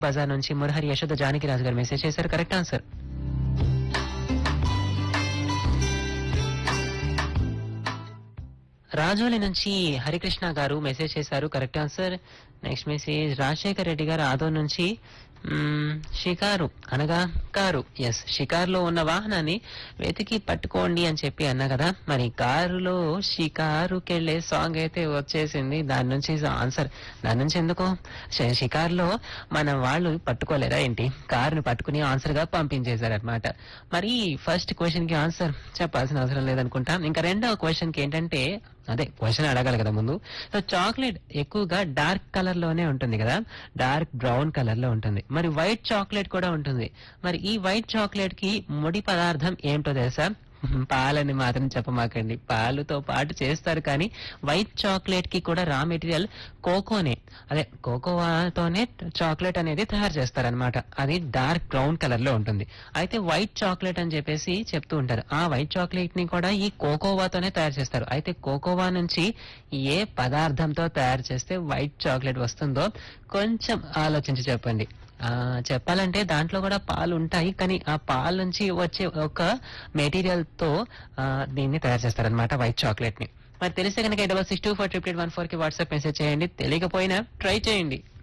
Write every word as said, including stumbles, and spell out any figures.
బజార్ నుంచి మురహరి యశోద జానకిరాజు గారు మెసేజ్ చేశారు. Correct answer. రాజోలి నుంచి హరికృష్ణ గారు మెసేజ్ చేశారు. Correct answer. Next message Rajasekhar Reddy గారు ఆదోన్ నుంచి మ్మ్, షికారు అనగా కారు. ఎస్, షికారులో ఉన్న వాహనాన్ని వెతికి పట్టుకోండి అని చెప్పి అన్నా కదా. మరి కారులో షికారుకెళ్లే సాంగ్ అయితే వచ్చేసింది. దాని నుంచి ఆన్సర్. దాని నుంచి ఎందుకు ష- షికారులో మన వాళ్ళు పట్టుకోలేదా ఏంటి? కారుని పట్టుకుని ఆన్సర్ గా పంపించేశారనమాట. మరి ఫస్ట్ క్వశ్చన్ కి ఆన్సర్ చెప్పాల్సిన అవసరం లేదనుకుంటా. ఇంకా రెండవ క్వశ్చన్ కి ఏంటంటే అదే క్వశ్చన్ అడగాలి కదా ముందు. సో చాక్లెట్ ఎక్కువగా డార్క్ కలర్ లోనే ఉంటుంది కదా, డార్క్ బ్రౌన్ కలర్ లో ఉంటుంది. మరి వైట్ చాక్లెట్ కూడా ఉంటుంది. మరి ఈ వైట్ చాక్లెట్ కి ముడి పదార్థం ఏంటో తెలుసా? పాలని మాత్రం చెప్పమాకండి. పాలుతో పాటు చేస్తారు కానీ వైట్ చాక్లెట్ కి కూడా రా మెటీరియల్ కోకోనే. అదే కోకోవాతోనే చాక్లెట్ అనేది తయారు చేస్తారనమాట. అది డార్క్ బ్రౌన్ కలర్ లో ఉంటుంది. అయితే వైట్ చాక్లెట్ అని చెప్పేసి చెప్తూ ఉంటారు. ఆ వైట్ చాక్లెట్ ని కూడా ఈ కోకోవాతోనే తయారు చేస్తారు. అయితే కోకోవా నుంచి ఏ పదార్థంతో తయారు చేస్తే వైట్ చాక్లెట్ వస్తుందో కొంచెం ఆలోచించి చెప్పండి. ఆ చెప్పాలంటే దాంట్లో కూడా పాలు ఉంటాయి, కానీ ఆ పాలు నుంచి వచ్చే ఒక మెటీరియల్ తో ఆ, దీన్ని తయారు చేస్తారనమాట వైట్ చాక్లెట్ ని. మరి తెలిస్తే కనుక double six two four triple eight one four కి వాట్సాప్ మెసేజ్ చేయండి. తెలియకపోయినా ట్రై చేయండి.